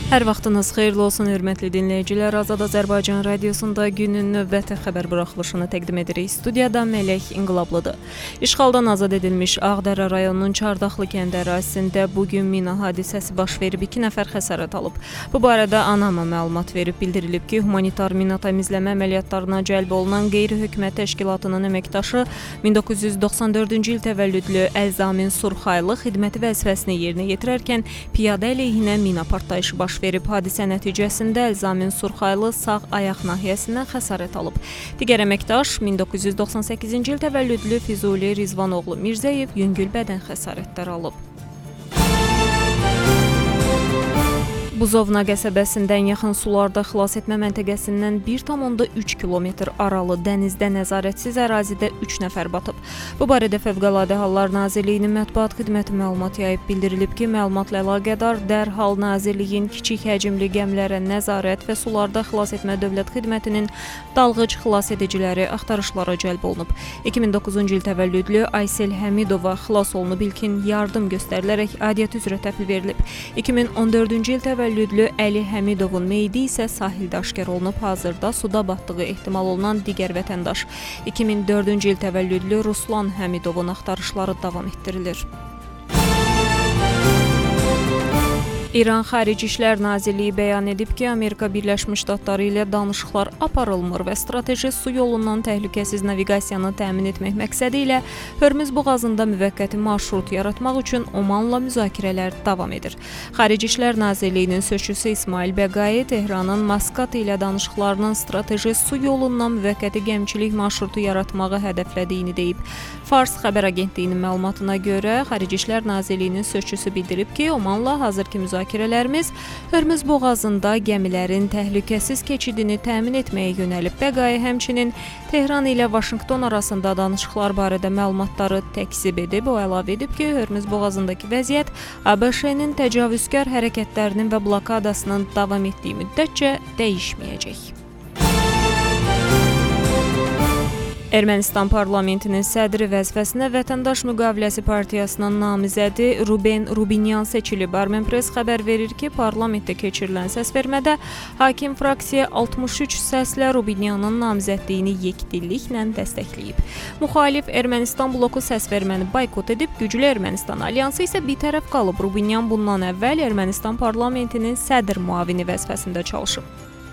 Hər vaxtınız xeyirli olsun, hörmətli dinləyicilər. Azad Azərbaycan radiosunda günün növbəti xəbər buraxılışını təqdim edirik. Studiyada Mələk İnqilablıdır. İşğaldan azad edilmiş Ağdərə rayonunun Çardaxlı kəndi ərazisində bugün mina hadisəsi baş verib, 2 nəfər xəsarət alıb. Bu barədə ANAMA məlumat verib, bildirilib ki, humanitar mina təmizləmə əməliyyatlarına cəlb olunan qeyri-hökumət təşkilatının əməkdaşı 1994-cü il təvəllüdlü Əlzamin Surxaylı xidməti vəzifəsini yerinə yetirərkən piyada əleyhinə mina partlayışı baş verib. Hadisə nəticəsində Əlzamin Surxaylı sağ ayaq nahiyəsindən xəsarət alıb. Digər əməkdaş 1998-ci il təvəllüdlü Füzuli Rizvanoğlu Mirzəyev yüngül bədən xəsarətləri alıb. Buzovna qəsəbəsindən yaxın sularda xilasetmə məntəqəsindən 1,3 kilometr aralı dənizdə nəzarətsiz ərazidə 3 nəfər batıb. Bu barədə Fövqəladə Hallar Nazirliyinin mətbuat xidməti məlumat yayıb, bildirilib ki, məlumatla əlaqədar dərhal Nazirliyin kiçik həcmli gəmilərə nəzarət və sularda xilasetmə dövlət xidmətinin dalğıc xilas ediciləri axtarışlara cəlb olunub. 2009-cu il təvəllüdlü Aysel Həmidova xilas olunub, ilkin yardım göstərilərək adiyyət üzrə təhvil verilib. 2014-cü il təvəllüdlü Əli Həmidovun meyidi isə sahildə aşkar olunub. Hazırda suda batdığı ehtimal olunan digər vətəndaş 2004-cü il təvəllüdlü Ruslan Həmidovun axtarışları davam etdirilir. İran Xarici İşlər Nazirliyi bəyan edib ki, Amerika Birləşmiş Ştatları ilə danışıqlar aparılmır və strateji su yolundan təhlükəsiz naviqasiyanı təmin etmək məqsədi ilə Hörmüz boğazında müvəqqəti marşrut yaratmaq üçün Omanla müzakirələr davam edir. Xarici İşlər Nazirliyinin sözçüsü İsmail Bəqai Tehranın Maskat ilə danışıqlarının strateji su yolundan müvəqqəti gəmiçilik marşrutu yaratmağı hədəflədiyini deyib. Fars xəbər agentliyinin məlumatına görə Xarici İşlər Nazirliyinin sözçüsü bildirib ki, Omanla hazırki müzakirələrimiz Hörmüz boğazında gəmilərin təhlükəsiz keçidini təmin etməyə yönəlib. Bəqai həmçinin Tehran ilə Vaşinqton arasında danışıqlar barədə məlumatları təkzib edib. O əlavə edib ki, Hörmüz boğazındakı vəziyyət ABŞ-nin təcavüzkar hərəkətlərinin və blokadasının davam etdiyi müddətcə dəyişməyəcək. Ermənistan parlamentinin sədri vəzifəsinə Vətəndaş Müqaviləsi Partiyasının namizədi Ruben Rubinyan seçilib. Armenpress xəbər verir ki, parlamentdə keçirilən səsvermədə hakim fraksiya 63 səslə Rubinyanın namizədliyini yekdilliklə dəstəkləyib. Müxalif Ermənistan bloku səsverməni boykot edib, Güclü Ermənistan alyansı isə bitərəf qalıb. Rubinyan bundan əvvəl Ermənistan parlamentinin sədr müavini vəzifəsində çalışıb.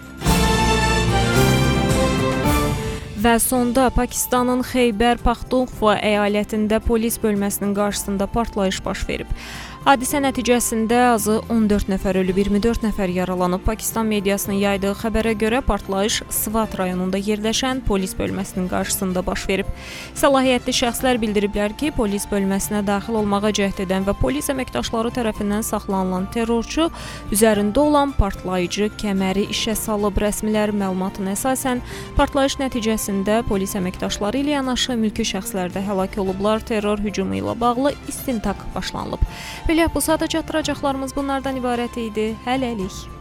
Və sonda Pakistanın Xeybər Paxtunxva əyalətində polis bölməsinin qarşısında partlayış baş verib. Hadisə nəticəsində azı 14 nəfər ölüb, 24 nəfər yaralanıb. Pakistan mediasının yaydığı xəbərə görə partlayış Svat rayonunda yerləşən polis bölməsinin qarşısında baş verib. Səlahiyyətli şəxslər bildiriblər ki, polis bölməsinə daxil olmağa cəhd edən və polis əməkdaşları tərəfindən saxlanılan terrorçu üzərində olan partlayıcı kəməri işə salıb. Rəsmilər məlumatına əsasən partlayış nəticəsində polis əməkdaşları ilə yanaşı mülki şəxslər də həlak olublar. Terror hücumu ilə bağlı istintaq başlanılıb. Belə bu saata çatdıracaqlarımız bunlardan ibarət idi. Hələlik.